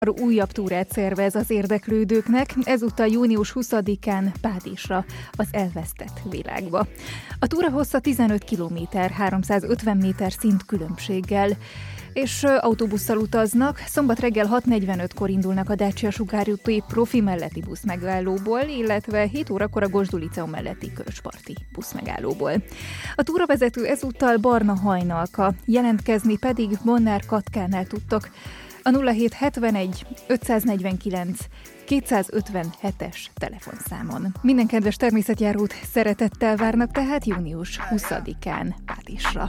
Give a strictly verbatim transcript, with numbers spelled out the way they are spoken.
Újabb túrát szervez az érdeklődőknek, ezúttal június huszadikán Párizsra, az elvesztett világba. A túra hossza tizenöt kilométer, háromszázötven méter szintkülönbséggel, és autóbusszal utaznak. Szombat reggel hat negyvenötkor indulnak a Dacia sugárúti profi melletti buszmegállóból, illetve hét órakor a Gosdú Liceum melletti Körösparti buszmegállóból. A túravezető ezúttal Barna Hajnalka, jelentkezni pedig Bonnár Katkánál tudtok a nulla hét hetvenegy ötszáznegyvenkilenc kétszázötvenhetes telefonszámon. Minden kedves természetjárót szeretettel várnak tehát június huszadikán Párizsra.